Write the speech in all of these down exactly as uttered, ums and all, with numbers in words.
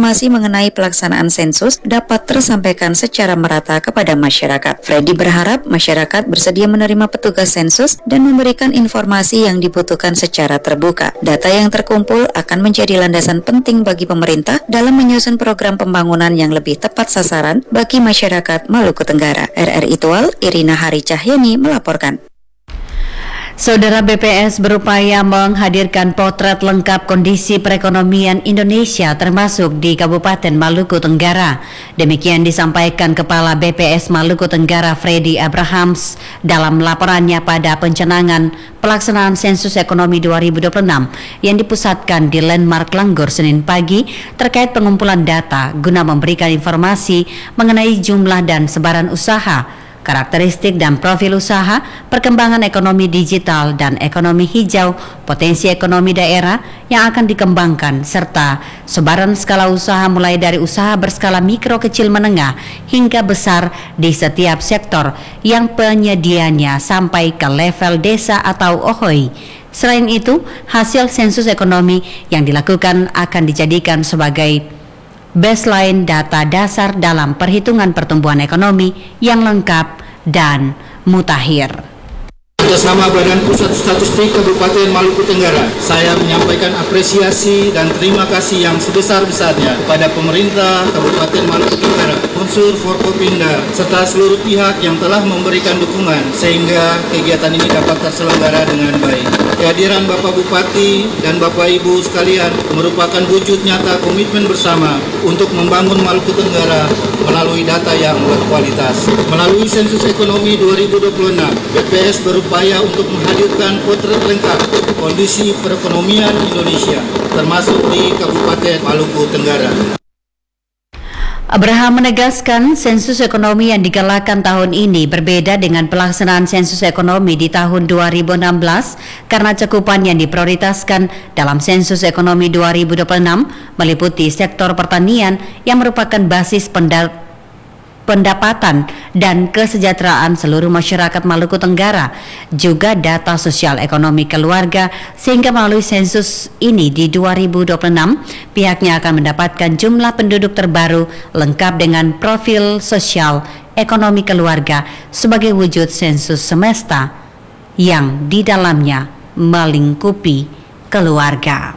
informasi mengenai pelaksanaan sensus dapat tersampaikan secara merata kepada masyarakat. Freddy berharap masyarakat bersedia menerima petugas sensus dan memberikan informasi yang dibutuhkan secara terbuka. Data yang terkumpul akan menjadi landasan penting bagi pemerintah dalam menyusun program pembangunan yang lebih tepat sasaran bagi masyarakat Maluku Tenggara. R R I Tual, Irina Hari Cahyani melaporkan. Saudara, B P S berupaya menghadirkan potret lengkap kondisi perekonomian Indonesia termasuk di Kabupaten Maluku Tenggara. Demikian disampaikan Kepala B P S Maluku Tenggara Freddy Abrahams dalam laporannya pada pencanangan pelaksanaan sensus ekonomi dua ribu dua puluh enam yang dipusatkan di Landmark Langgor Senin pagi terkait pengumpulan data guna memberikan informasi mengenai jumlah dan sebaran usaha, karakteristik dan profil usaha, perkembangan ekonomi digital dan ekonomi hijau, potensi ekonomi daerah yang akan dikembangkan, serta sebaran skala usaha mulai dari usaha berskala mikro, kecil, menengah hingga besar di setiap sektor yang penyediaannya sampai ke level desa atau O H O I. Selain itu, hasil sensus ekonomi yang dilakukan akan dijadikan sebagai baseline data dasar dalam perhitungan pertumbuhan ekonomi yang lengkap dan mutakhir. Atas nama Badan Pusat Statistik Kabupaten Maluku Tenggara, saya menyampaikan apresiasi dan terima kasih yang sebesar-besarnya kepada pemerintah Kabupaten Maluku Tenggara, unsur Forkopimda, serta seluruh pihak yang telah memberikan dukungan sehingga kegiatan ini dapat terselenggara dengan baik. Kehadiran Bapak Bupati dan Bapak Ibu sekalian merupakan wujud nyata komitmen bersama untuk membangun Maluku Tenggara melalui data yang berkualitas. Melalui sensus ekonomi dua ribu dua puluh enam, B P S berupaya untuk menghadirkan potret lengkap kondisi perekonomian Indonesia, termasuk di Kabupaten Maluku Tenggara. Abraham menegaskan sensus ekonomi yang digalakkan tahun ini berbeda dengan pelaksanaan sensus ekonomi di tahun dua ribu enam belas karena cakupan yang diprioritaskan dalam sensus ekonomi dua ribu dua puluh enam meliputi sektor pertanian yang merupakan basis pendapatan pendapatan dan kesejahteraan seluruh masyarakat Maluku Tenggara, juga data sosial ekonomi keluarga, sehingga melalui sensus ini di dua ribu dua puluh enam pihaknya akan mendapatkan jumlah penduduk terbaru lengkap dengan profil sosial ekonomi keluarga sebagai wujud sensus semesta yang di dalamnya melingkupi keluarga.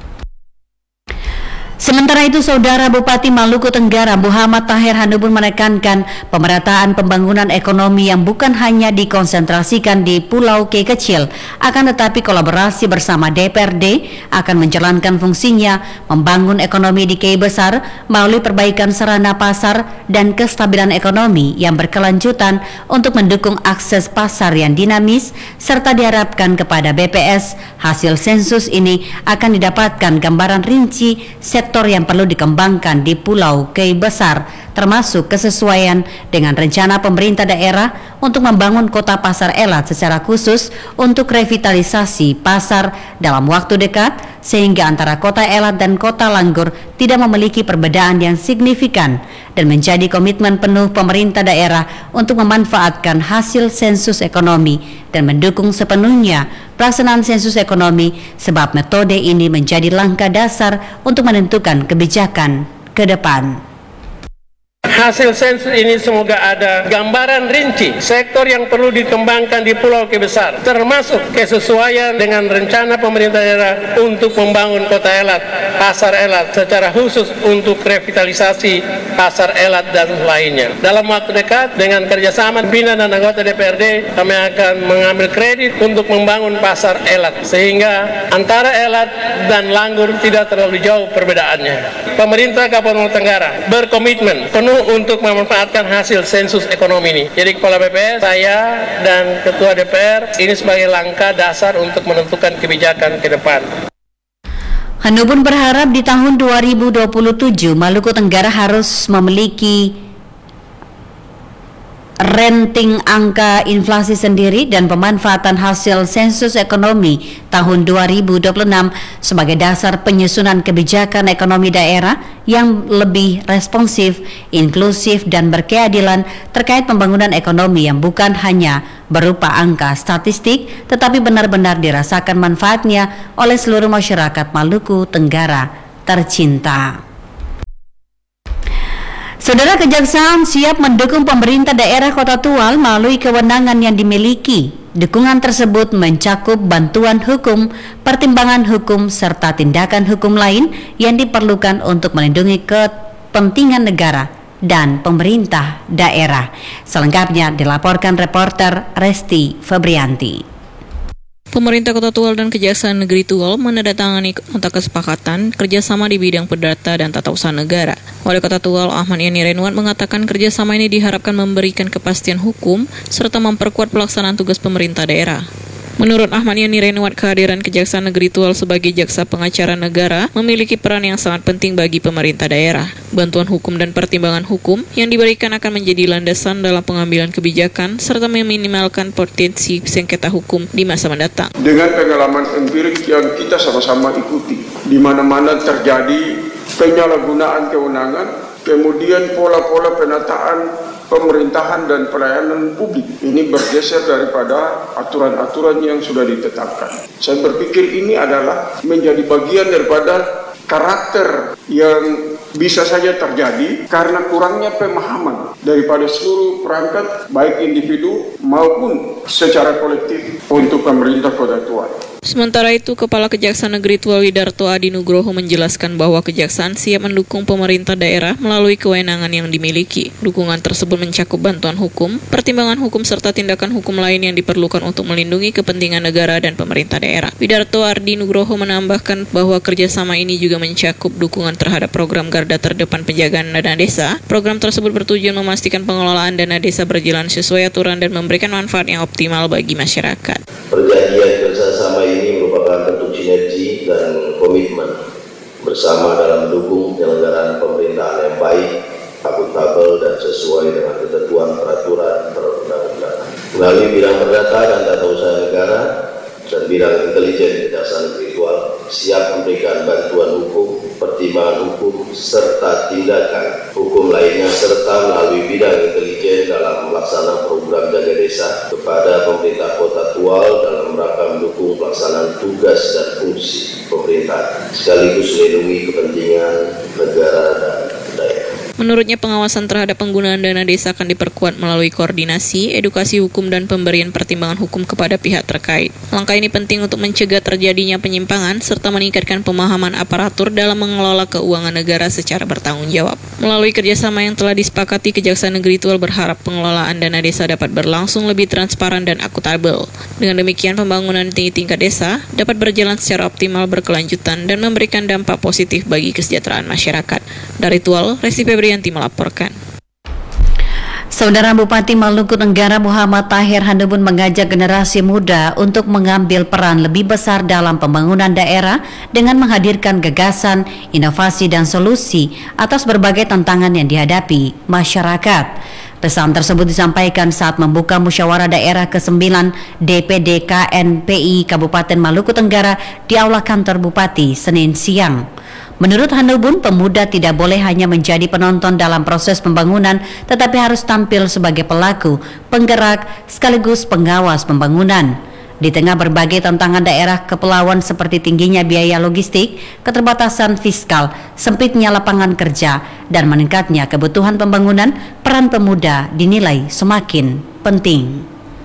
Sementara itu, Saudara, Bupati Maluku Tenggara Muhammad Tahir Hanubun menekankan pemerataan pembangunan ekonomi yang bukan hanya dikonsentrasikan di Pulau K kecil, akan tetapi kolaborasi bersama D P R D akan menjalankan fungsinya membangun ekonomi di K besar melalui perbaikan sarana pasar dan kestabilan ekonomi yang berkelanjutan untuk mendukung akses pasar yang dinamis, serta diharapkan kepada B P S hasil sensus ini akan didapatkan gambaran rinci sektor yang perlu dikembangkan di Pulau K besar, termasuk kesesuaian dengan rencana pemerintah daerah untuk membangun kota pasar Elat secara khusus untuk revitalisasi pasar dalam waktu dekat, sehingga antara kota Elat dan kota Langgor tidak memiliki perbedaan yang signifikan, dan menjadi komitmen penuh pemerintah daerah untuk memanfaatkan hasil sensus ekonomi dan mendukung sepenuhnya pelaksanaan sensus ekonomi, sebab metode ini menjadi langkah dasar untuk menentukan kebijakan ke depan. Hasil sensus ini semoga ada gambaran rinci sektor yang perlu dikembangkan di Pulau K besar, termasuk kesesuaian dengan rencana pemerintah daerah untuk membangun kota Elat, pasar Elat secara khusus untuk revitalisasi pasar Elat dan lainnya. Dalam waktu dekat dengan kerjasama pimpinan dan anggota D P R D, kami akan mengambil kredit untuk membangun pasar Elat sehingga antara Elat dan Langgor tidak terlalu jauh perbedaannya. Pemerintah Kabupaten Maluku Tenggara berkomitmen penuh untuk memanfaatkan hasil sensus ekonomi ini. Jadi Kepala B P S, saya dan Ketua D P R ini sebagai langkah dasar untuk menentukan kebijakan ke depan. Hanubun berharap di tahun dua ribu dua puluh tujuh Maluku Tenggara harus memiliki renting angka inflasi sendiri dan pemanfaatan hasil sensus ekonomi tahun dua ribu dua puluh enam sebagai dasar penyusunan kebijakan ekonomi daerah yang lebih responsif, inklusif, dan berkeadilan terkait pembangunan ekonomi yang bukan hanya berupa angka statistik tetapi benar-benar dirasakan manfaatnya oleh seluruh masyarakat Maluku Tenggara tercinta. Saudara, Kejaksaan siap mendukung pemerintah daerah Kota Tual melalui kewenangan yang dimiliki. Dukungan tersebut mencakup bantuan hukum, pertimbangan hukum, serta tindakan hukum lain yang diperlukan untuk melindungi kepentingan negara dan pemerintah daerah. Selengkapnya dilaporkan reporter Resti Febrianti. Pemerintah Kota Tual dan Kejaksaan Negeri Tual menandatangani nota kesepakatan kerjasama di bidang perdata dan tata usaha negara. Wali Kota Tual Ahmad Yani Renwan mengatakan kerjasama ini diharapkan memberikan kepastian hukum serta memperkuat pelaksanaan tugas pemerintah daerah. Menurut Ahmad Yani Renwan, kehadiran Kejaksaan Negeri Tual sebagai jaksa pengacara negara memiliki peran yang sangat penting bagi pemerintah daerah. Bantuan hukum dan pertimbangan hukum yang diberikan akan menjadi landasan dalam pengambilan kebijakan serta meminimalkan potensi sengketa hukum di masa mendatang. Dengan pengalaman empirik yang kita sama-sama ikuti, di mana-mana terjadi penyalahgunaan kewenangan, kemudian pola-pola penataan pemerintahan dan pelayanan publik ini bergeser daripada aturan-aturan yang sudah ditetapkan. Saya berpikir ini adalah menjadi bagian daripada karakter yang bisa saja terjadi karena kurangnya pemahaman daripada seluruh perangkat baik individu maupun secara kolektif untuk pemerintah Kota Tual. Sementara itu, Kepala Kejaksaan Negeri Tual Widarto Adi Nugroho menjelaskan bahwa Kejaksaan siap mendukung pemerintah daerah melalui kewenangan yang dimiliki. Dukungan tersebut mencakup bantuan hukum, pertimbangan hukum serta tindakan hukum lain yang diperlukan untuk melindungi kepentingan negara dan pemerintah daerah. Widarto Adi Nugroho menambahkan bahwa kerjasama ini juga mencakup dukungan terhadap program Garda Terdepan Penjagaan Dana Desa. Program tersebut bertujuan memastikan pengelolaan dana desa berjalan sesuai aturan dan memberikan manfaat yang optimal bagi masyarakat. Perjanjian kerjasama ini merupakan bentuk sinergi dan komitmen bersama dalam mendukung penyelenggaraan pemerintahan yang baik, akuntabel dan sesuai dengan ketentuan peraturan perundang-undangan. Melalui bidang perdata dan tata usaha negara dan bidang intelijen, Kejaksaan Negeri Tual siap memberikan bantuan hukum, pertimbangan hukum, serta tindakan hukum lainnya, serta melalui bidang intelijen dalam melaksanakan program jaga desa kepada pemerintah Kota Tual dalam rangka mendukung pelaksanaan tugas dan fungsi pemerintah, sekaligus melindungi kepentingan negara dan daerah. Menurutnya, pengawasan terhadap penggunaan dana desa akan diperkuat melalui koordinasi, edukasi hukum, dan pemberian pertimbangan hukum kepada pihak terkait. Langkah ini penting untuk mencegah terjadinya penyimpangan serta meningkatkan pemahaman aparatur dalam mengelola keuangan negara secara bertanggung jawab. Melalui kerjasama yang telah disepakati, Kejaksaan Negeri Tual berharap pengelolaan dana desa dapat berlangsung lebih transparan dan akuntabel. Dengan demikian, pembangunan tinggi tingkat desa dapat berjalan secara optimal, berkelanjutan, dan memberikan dampak positif bagi kesejahteraan masyarakat. Dari Tual, Resti Febrianti melaporkan. Saudara Bupati Maluku Tenggara Muhammad Tahir Handubun mengajak generasi muda untuk mengambil peran lebih besar dalam pembangunan daerah dengan menghadirkan gagasan, inovasi, dan solusi atas berbagai tantangan yang dihadapi masyarakat. Pesan tersebut disampaikan saat membuka musyawarah daerah kesembilan D P D K N P I Kabupaten Maluku Tenggara di Aula Kantor Bupati Senin siang. Menurut Handubun, pemuda tidak boleh hanya menjadi penonton dalam proses pembangunan, tetapi harus tampil sebagai pelaku, penggerak, sekaligus pengawas pembangunan. Di tengah berbagai tantangan daerah kepulauan seperti tingginya biaya logistik, keterbatasan fiskal, sempitnya lapangan kerja, dan meningkatnya kebutuhan pembangunan, peran pemuda dinilai semakin penting.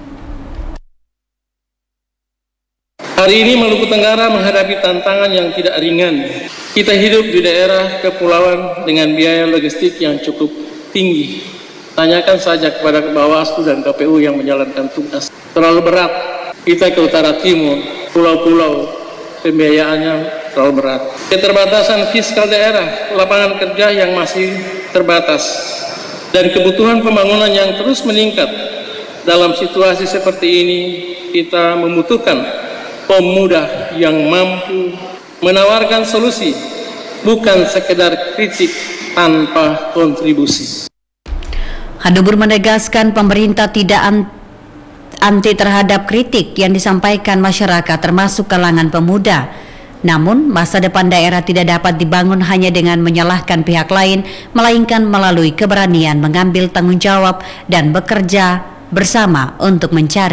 Hari ini Maluku Tenggara menghadapi tantangan yang tidak ringan. Kita hidup di daerah kepulauan dengan biaya logistik yang cukup tinggi. Tanyakan saja kepada Bawaslu dan K P U yang menjalankan tugas. Terlalu berat. Kita ke utara timur, pulau-pulau, pembiayaannya terlalu berat. Keterbatasan fiskal daerah, lapangan kerja yang masih terbatas, dan kebutuhan pembangunan yang terus meningkat. Dalam situasi seperti ini, kita membutuhkan pemuda yang mampu menawarkan solusi, bukan sekedar kritik tanpa kontribusi. Handubun menegaskan pemerintah tidak anti terhadap kritik yang disampaikan masyarakat termasuk kalangan pemuda. Namun, masa depan daerah tidak dapat dibangun hanya dengan menyalahkan pihak lain, melainkan melalui keberanian mengambil tanggung jawab dan bekerja bersama untuk mencari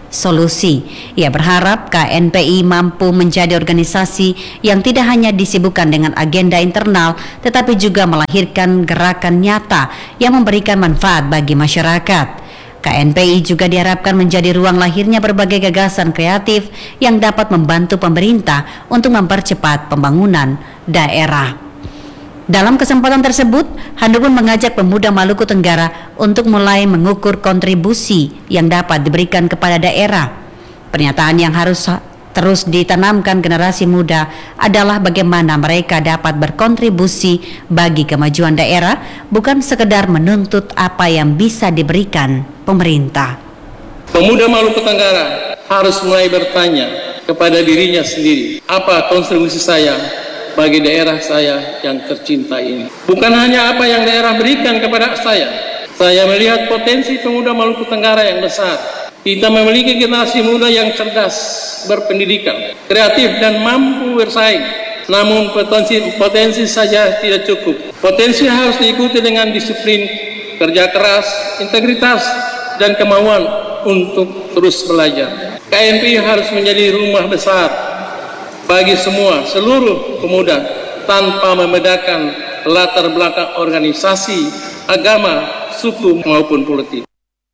solusi. Ia berharap K N P I mampu menjadi organisasi yang tidak hanya disibukkan dengan agenda internal, tetapi juga melahirkan gerakan nyata yang memberikan manfaat bagi masyarakat. K N P I juga diharapkan menjadi ruang lahirnya berbagai gagasan kreatif yang dapat membantu pemerintah untuk mempercepat pembangunan daerah. Dalam kesempatan tersebut, Handubun mengajak pemuda Maluku Tenggara untuk mulai mengukur kontribusi yang dapat diberikan kepada daerah. Pernyataan yang harus terus ditanamkan generasi muda adalah bagaimana mereka dapat berkontribusi bagi kemajuan daerah, bukan sekedar menuntut apa yang bisa diberikan pemerintah. Pemuda Maluku Tenggara harus mulai bertanya kepada dirinya sendiri, apa kontribusi saya bagi daerah saya yang tercinta ini. Bukan hanya apa yang daerah berikan kepada saya. Saya melihat potensi pemuda Maluku Tenggara yang besar. Kita memiliki generasi muda yang cerdas, berpendidikan, kreatif dan mampu bersaing. Namun potensi, potensi saja tidak cukup. Potensi harus diikuti dengan disiplin, kerja keras, integritas, dan kemauan untuk terus belajar. K N P I harus menjadi rumah besar bagi semua, seluruh pemuda, tanpa membedakan latar belakang organisasi, agama, suku maupun politik.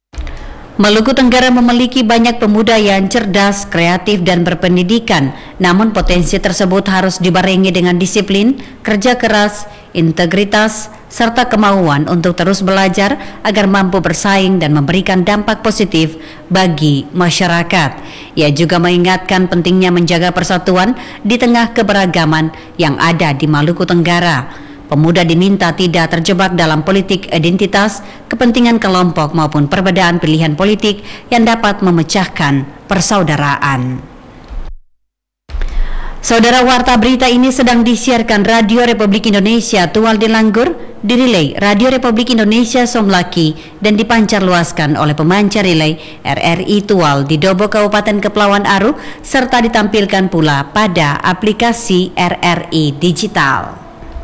Maluku Tenggara memiliki banyak pemuda yang cerdas, kreatif, dan berpendidikan. Namun potensi tersebut harus dibarengi dengan disiplin, kerja keras, integritas, serta kemauan untuk terus belajar agar mampu bersaing dan memberikan dampak positif bagi masyarakat. Ia juga mengingatkan pentingnya menjaga persatuan di tengah keberagaman yang ada di Maluku Tenggara. Pemuda diminta tidak terjebak dalam politik identitas, kepentingan kelompok maupun perbedaan pilihan politik yang dapat memecahkan persaudaraan. Saudara, warta berita ini sedang disiarkan Radio Republik Indonesia Tual Delanggur, dirilai Radio Republik Indonesia Somlaki dan dipancarluaskan oleh pemancar relay R R I Tual di Dobo Kabupaten Kepulauan Aru serta ditampilkan pula pada aplikasi R R I Digital.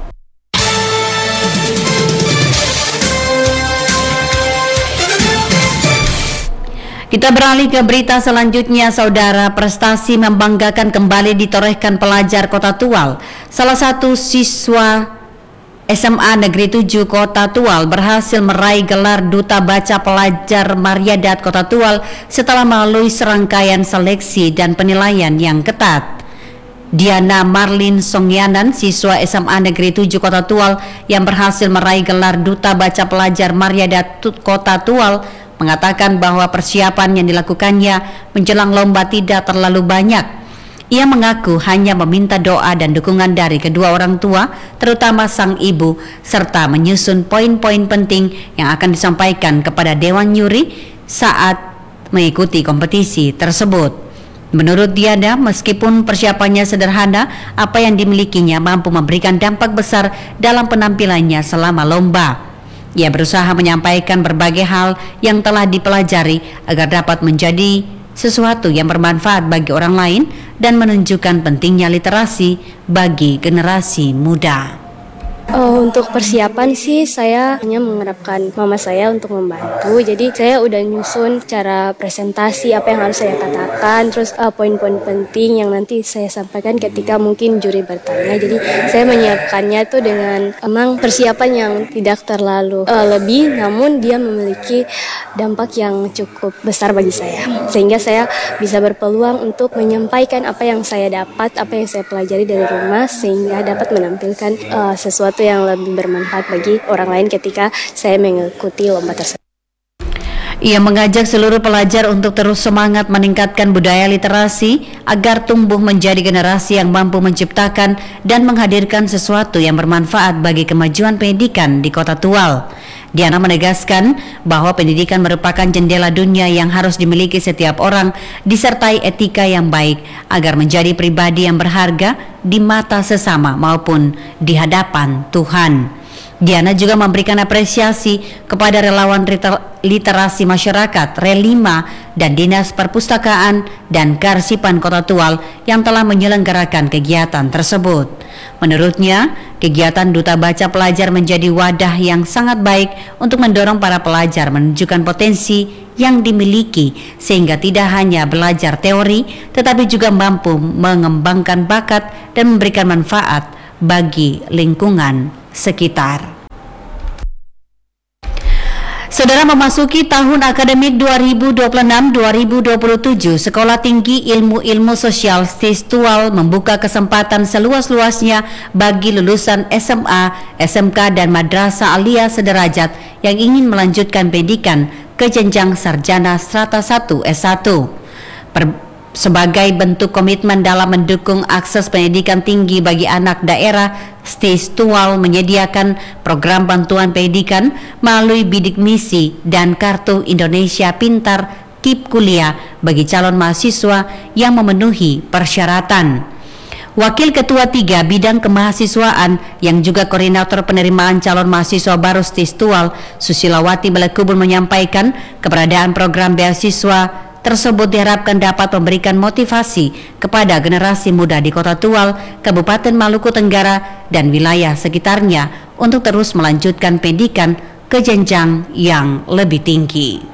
Kita beralih ke berita selanjutnya, saudara. Prestasi membanggakan kembali ditorehkan pelajar Kota Tual. Salah satu siswa S M A Negeri tujuh Kota Tual berhasil meraih gelar Duta Baca Pelajar Maryadat Kota Tual setelah melalui serangkaian seleksi dan penilaian yang ketat. Diana Marlin Songyanan, siswa S M A Negeri tujuh Kota Tual yang berhasil meraih gelar Duta Baca Pelajar Maryadat Kota Tual, mengatakan bahwa persiapan yang dilakukannya menjelang lomba tidak terlalu banyak. Ia mengaku hanya meminta doa dan dukungan dari kedua orang tua, terutama sang ibu, serta menyusun poin-poin penting yang akan disampaikan kepada Dewan Juri saat mengikuti kompetisi tersebut. Menurut Diana, meskipun persiapannya sederhana, apa yang dimilikinya mampu memberikan dampak besar dalam penampilannya selama lomba. Ia berusaha menyampaikan berbagai hal yang telah dipelajari agar dapat menjadi sesuatu yang bermanfaat bagi orang lain dan menunjukkan pentingnya literasi bagi generasi muda. Oh, untuk persiapan sih saya hanya mengharapkan mama saya untuk membantu. Jadi saya udah nyusun cara presentasi, apa yang harus saya katakan, terus uh, poin-poin penting yang nanti saya sampaikan ketika mungkin juri bertanya. Jadi saya menyiapkannya tuh dengan emang persiapan yang tidak terlalu uh, lebih, namun dia memiliki dampak yang cukup besar bagi saya. Sehingga saya bisa berpeluang untuk menyampaikan apa yang saya dapat, apa yang saya pelajari dari rumah, sehingga dapat menampilkan uh, sesuatu yang lebih bermanfaat bagi orang lain ketika saya mengikuti lomba tersebut. Ia mengajak seluruh pelajar untuk terus semangat meningkatkan budaya literasi agar tumbuh menjadi generasi yang mampu menciptakan dan menghadirkan sesuatu yang bermanfaat bagi kemajuan pendidikan di Kota Tual. Diana menegaskan bahwa pendidikan merupakan jendela dunia yang harus dimiliki setiap orang, disertai etika yang baik agar menjadi pribadi yang berharga di mata sesama maupun di hadapan Tuhan. Diana juga memberikan apresiasi kepada relawan literasi masyarakat Relima dan Dinas Perpustakaan dan Kearsipan Kota Tual yang telah menyelenggarakan kegiatan tersebut. Menurutnya, kegiatan Duta Baca Pelajar menjadi wadah yang sangat baik untuk mendorong para pelajar menunjukkan potensi yang dimiliki sehingga tidak hanya belajar teori tetapi juga mampu mengembangkan bakat dan memberikan manfaat bagi lingkungan sekitar. Saudara, memasuki tahun akademik dua ribu dua puluh enam dua ribu dua puluh tujuh, Sekolah Tinggi Ilmu-Ilmu Sosial STIS Tual membuka kesempatan seluas-luasnya bagi lulusan S M A, S M K, dan Madrasah Aliyah sederajat yang ingin melanjutkan pendidikan ke jenjang sarjana strata satu S satu. Per Sebagai bentuk komitmen dalam mendukung akses pendidikan tinggi bagi anak daerah, STIS Tual menyediakan program bantuan pendidikan melalui bidik misi dan kartu Indonesia Pintar K I P Kuliah bagi calon mahasiswa yang memenuhi persyaratan. Wakil Ketua tiga Bidang Kemahasiswaan yang juga Koordinator Penerimaan Calon Mahasiswa Baru STIS Tual, Susilawati Belekubun, menyampaikan keberadaan program beasiswa tersebut diharapkan dapat memberikan motivasi kepada generasi muda di Kota Tual, Kabupaten Maluku Tenggara, dan wilayah sekitarnya untuk terus melanjutkan pendidikan ke jenjang yang lebih tinggi.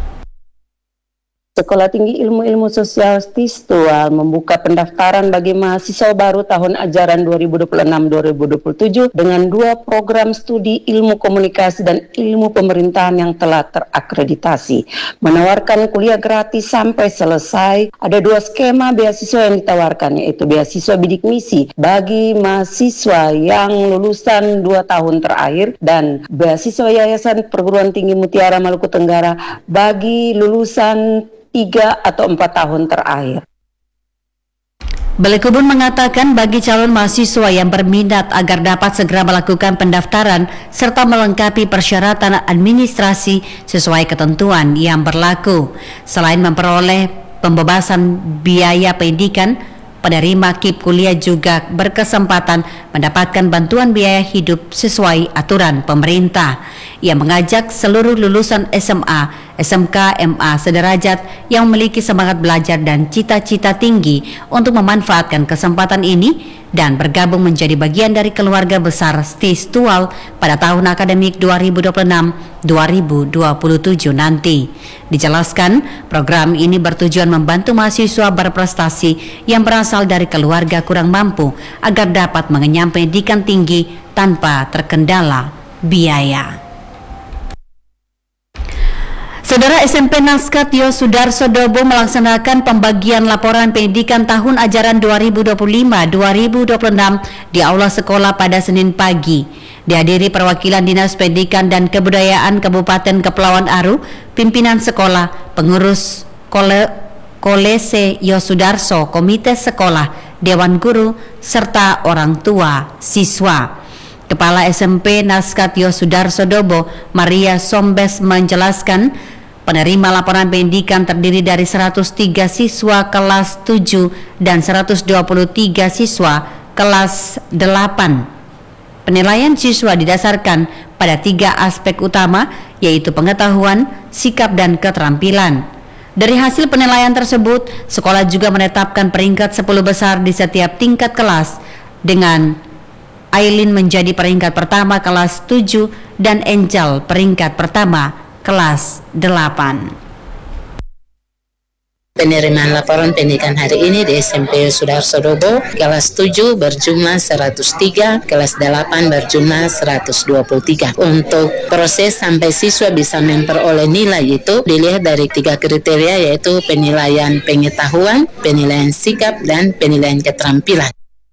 Sekolah Tinggi Ilmu-Ilmu Sosial STIS Tual membuka pendaftaran bagi mahasiswa baru tahun ajaran dua ribu dua puluh enam dua ribu dua puluh tujuh dengan dua program studi ilmu komunikasi dan ilmu pemerintahan yang telah terakreditasi. Menawarkan kuliah gratis sampai selesai. Ada dua skema beasiswa yang ditawarkan, yaitu beasiswa bidik misi bagi mahasiswa yang lulusan dua tahun terakhir dan beasiswa Yayasan Perguruan Tinggi Mutiara Maluku Tenggara bagi lulusan tiga atau empat tahun terakhir. Belekubun mengatakan bagi calon mahasiswa yang berminat agar dapat segera melakukan pendaftaran serta melengkapi persyaratan administrasi sesuai ketentuan yang berlaku. Selain memperoleh pembebasan biaya pendidikan, penerima K I P Kuliah juga berkesempatan mendapatkan bantuan biaya hidup sesuai aturan pemerintah. Ia mengajak seluruh lulusan S M A, S M K, M A sederajat yang memiliki semangat belajar dan cita-cita tinggi untuk memanfaatkan kesempatan ini dan bergabung menjadi bagian dari keluarga besar STIS Tual pada tahun akademik dua ribu dua puluh enam dua ribu dua puluh tujuh nanti. Dijelaskan, program ini bertujuan membantu mahasiswa berprestasi yang berasal dari keluarga kurang mampu agar dapat mengenyam pendidikan tinggi tanpa terkendala biaya. Saudara, S M P Naskat Yosudarso Dobo melaksanakan pembagian laporan pendidikan tahun ajaran dua ribu dua puluh lima dua ribu dua puluh enam di aula sekolah pada Senin pagi. Dihadiri perwakilan Dinas Pendidikan dan Kebudayaan Kabupaten Kepulauan Aru, pimpinan sekolah, pengurus kole, Kolese Yosudarso, komite sekolah, dewan guru, serta orang tua siswa. Kepala S M P Naskat Yosudarso Dobo, Maria Sombes, menjelaskan penerima laporan pendidikan terdiri dari seratus tiga siswa kelas tujuh dan seratus dua puluh tiga siswa kelas delapan. Penilaian siswa didasarkan pada tiga aspek utama, yaitu pengetahuan, sikap, dan keterampilan. Dari hasil penilaian tersebut, sekolah juga menetapkan peringkat sepuluh besar di setiap tingkat kelas, dengan Aileen menjadi peringkat pertama kelas tujuh dan Angel peringkat pertama kelas delapan. Penerimaan laporan pendidikan hari ini di S M P Yosudarso Dobo, kelas tujuh berjumlah seratus tiga, kelas delapan berjumlah seratus dua puluh tiga. Untuk proses sampai siswa bisa memperoleh nilai itu dilihat dari tiga kriteria, yaitu penilaian pengetahuan, penilaian sikap, dan penilaian keterampilan.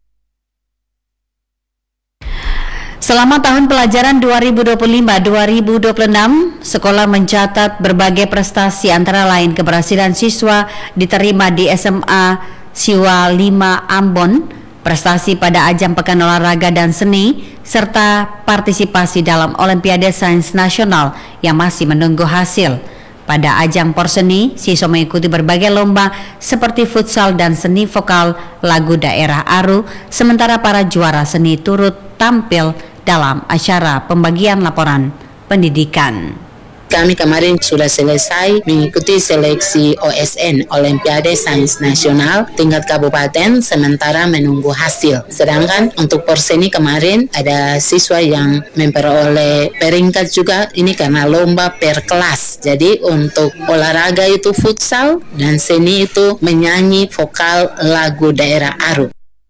Selama tahun pelajaran dua ribu dua puluh lima dua ribu dua puluh enam, sekolah mencatat berbagai prestasi antara lain keberhasilan siswa diterima di S M A Siwa lima Ambon, prestasi pada ajang Pekan Olahraga dan Seni, serta partisipasi dalam Olimpiade Sains Nasional yang masih menunggu hasil. Pada ajang Porseni, siswa mengikuti berbagai lomba seperti futsal dan seni vokal lagu daerah Aru, sementara para juara seni turut tampil dalam acara pembagian laporan pendidikan. Kami kemarin sudah selesai mengikuti seleksi O S N Olimpiade Sains Nasional tingkat kabupaten, sementara menunggu hasil. Sedangkan untuk Porseni kemarin ada siswa yang memperoleh peringkat juga, ini karena lomba per kelas. Jadi untuk olahraga itu futsal dan seni itu menyanyi vokal lagu daerah Aru.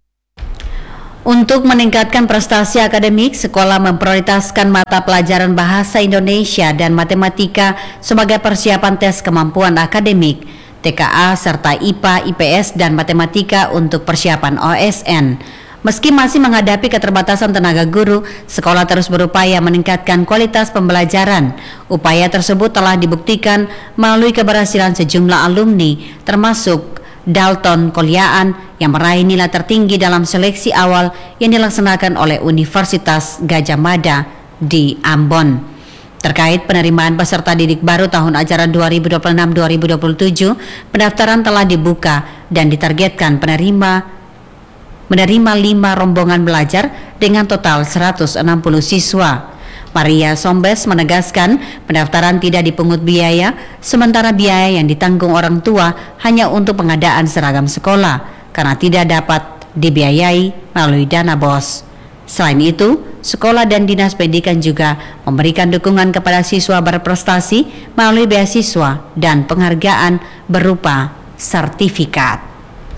Untuk meningkatkan prestasi akademik, sekolah memprioritaskan mata pelajaran bahasa Indonesia dan matematika sebagai persiapan tes kemampuan akademik, T K A serta I P A, I P S, dan matematika untuk persiapan O S N. Meski masih menghadapi keterbatasan tenaga guru, sekolah terus berupaya meningkatkan kualitas pembelajaran. Upaya tersebut telah dibuktikan melalui keberhasilan sejumlah alumni, termasuk Dalton Koliaan yang meraih nilai tertinggi dalam seleksi awal yang dilaksanakan oleh Universitas Gadjah Mada di Ambon. Terkait penerimaan peserta didik baru tahun ajaran dua ribu dua puluh enam dua ribu dua puluh tujuh, pendaftaran telah dibuka dan ditargetkan penerima menerima lima rombongan belajar dengan total seratus enam puluh siswa. Maria Sombes menegaskan pendaftaran tidak dipungut biaya, sementara biaya yang ditanggung orang tua hanya untuk pengadaan seragam sekolah karena tidak dapat dibiayai melalui dana B O S. Selain itu, sekolah dan dinas pendidikan juga memberikan dukungan kepada siswa berprestasi melalui beasiswa dan penghargaan berupa sertifikat.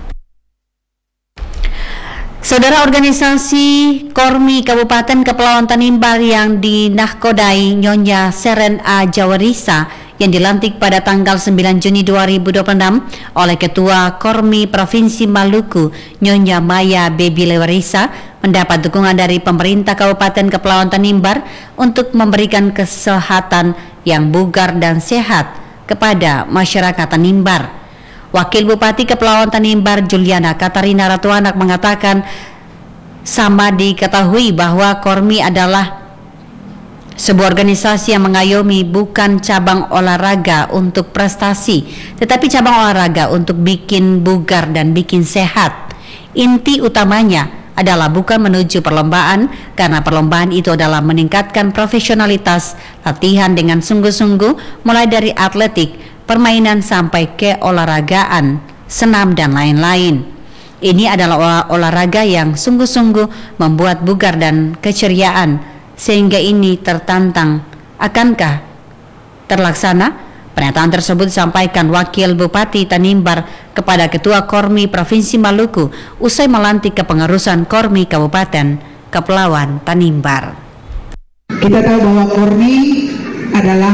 Saudara, organisasi Kormi Kabupaten Kepulauan Tanimbar yang dinahkodai Nyonya Seren A. Jawarisa yang dilantik pada tanggal sembilan Juni dua ribu dua puluh enam oleh Ketua Kormi Provinsi Maluku Nyonya Maya Baby Lewarisa mendapat dukungan dari pemerintah Kabupaten Kepulauan Tanimbar untuk memberikan kesehatan yang bugar dan sehat kepada masyarakat Tanimbar. Wakil Bupati Kepulauan Tanimbar Juliana Katarina Ratuanak mengatakan sama diketahui bahwa Kormi adalah sebuah organisasi yang mengayomi bukan cabang olahraga untuk prestasi, tetapi cabang olahraga untuk bikin bugar dan bikin sehat. Inti utamanya adalah bukan menuju perlombaan, karena perlombaan itu adalah meningkatkan profesionalitas, latihan dengan sungguh-sungguh mulai dari atletik, permainan sampai ke olahragaan, senam dan lain-lain. Ini adalah olahraga yang sungguh-sungguh membuat bugar dan keceriaan, sehingga ini tertantang. Akankah terlaksana? Pernyataan tersebut disampaikan Wakil Bupati Tanimbar kepada Ketua Kormi Provinsi Maluku usai melantik kepengurusan Kormi Kabupaten Kepulauan Tanimbar. Kita tahu bahwa Kormi adalah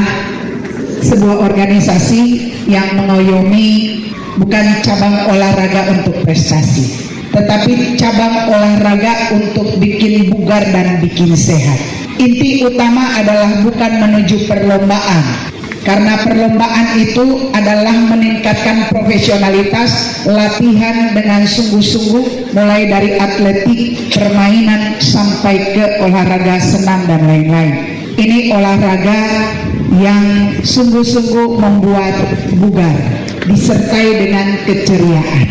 sebuah organisasi yang mengayomi bukan cabang olahraga untuk prestasi, tetapi cabang olahraga untuk bikin bugar dan bikin sehat. Inti utama adalah bukan menuju perlombaan, karena perlombaan itu adalah meningkatkan profesionalitas, latihan dengan sungguh-sungguh mulai dari atletik, permainan sampai ke olahraga senam dan lain-lain. Ini olahraga yang sungguh-sungguh membuat bugar, disertai dengan keceriaan.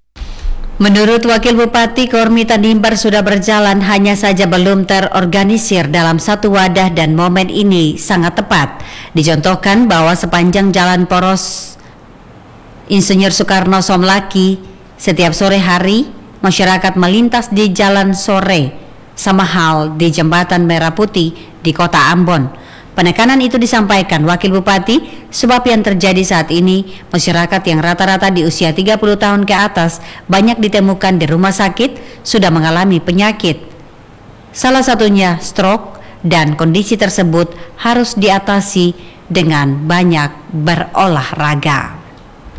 Menurut Wakil Bupati, Kormi Tanimbar sudah berjalan, hanya saja belum terorganisir dalam satu wadah dan momen ini sangat tepat. Dicontohkan bahwa sepanjang jalan poros Insinyur Soekarno Somlaki, setiap sore hari masyarakat melintas di jalan sore, sama hal di Jembatan Merah Putih di Kota Ambon. Penekanan itu disampaikan Wakil Bupati sebab yang terjadi saat ini masyarakat yang rata-rata di usia tiga puluh tahun ke atas banyak ditemukan di rumah sakit sudah mengalami penyakit, salah satunya stroke, dan kondisi tersebut harus diatasi dengan banyak berolahraga.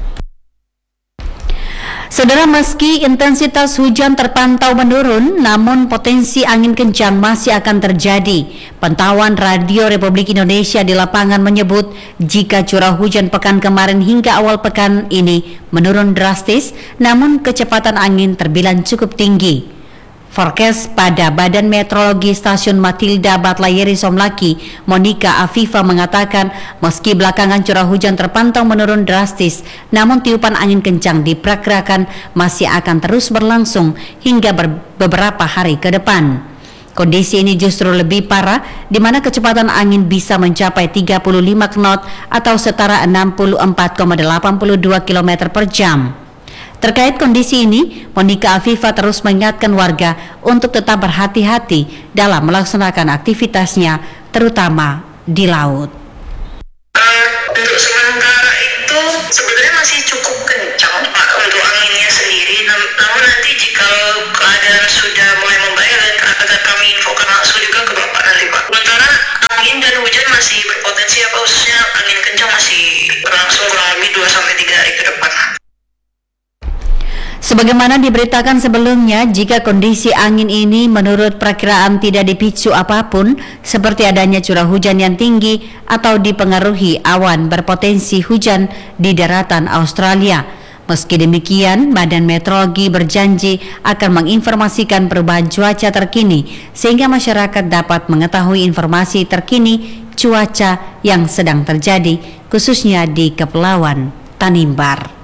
Saudara, meski intensitas hujan terpantau menurun, namun potensi angin kencang masih akan terjadi. Pantauan Radio Republik Indonesia di lapangan menyebut jika curah hujan pekan kemarin hingga awal pekan ini menurun drastis, namun kecepatan angin terbilang cukup tinggi. Forecast pada Badan Meteorologi Stasiun Matilda Batlayeri Somlaki, Monica Afifa mengatakan meski belakangan curah hujan terpantau menurun drastis, namun tiupan angin kencang diperkirakan masih akan terus berlangsung hingga beberapa hari ke depan. Kondisi ini justru lebih parah, di mana kecepatan angin bisa mencapai tiga puluh lima knot atau setara enam puluh empat koma delapan dua kilometer per jam. Terkait kondisi ini, Monika Afifa terus mengingatkan warga untuk tetap berhati-hati dalam melaksanakan aktivitasnya, terutama di laut. Uh, untuk sementara itu sebenarnya masih cukup kencang Pak untuk anginnya sendiri. Namun nanti jika keadaan sudah mulai membaik akan kami infokan langsung juga ke Bapak nanti Pak. Sementara angin dan hujan masih berpotensi apa khususnya angin kencang masih berlangsung kurang lebih dua sampai tiga hari ke depan. Sebagaimana diberitakan sebelumnya, jika kondisi angin ini menurut perkiraan tidak dipicu apapun, seperti adanya curah hujan yang tinggi atau dipengaruhi awan berpotensi hujan di daratan Australia. Meski demikian, Badan Meteorologi berjanji akan menginformasikan perubahan cuaca terkini sehingga masyarakat dapat mengetahui informasi terkini cuaca yang sedang terjadi, khususnya di Kepulauan Tanimbar.